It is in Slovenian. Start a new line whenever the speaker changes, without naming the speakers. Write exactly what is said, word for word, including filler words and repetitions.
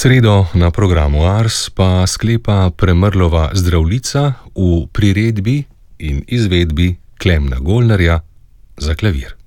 sredo na programu Ars pa sklepa Premrlova Zdravljica v priredbi in izvedbi Klemna Golnarja za klavir.